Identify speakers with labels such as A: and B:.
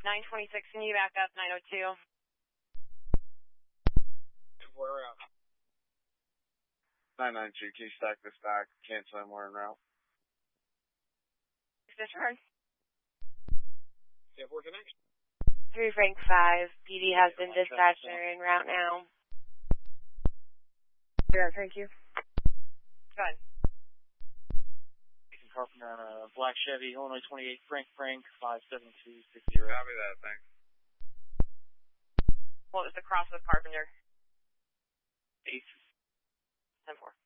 A: 926, can you back up 902?
B: We're out. 992, can you stack this back? Cancel and we're en route.
A: Disregard.
B: Yeah, we're connection.
A: 3 Frank 5, PD has been dispatched and en route now.
C: Yeah, thank you.
A: Go ahead.
D: Carpenter on a black Chevy, Illinois 28, Frank 57260.
B: Copy that, thanks.
A: What was the cross with Carpenter?
D: 8.
A: 10-4.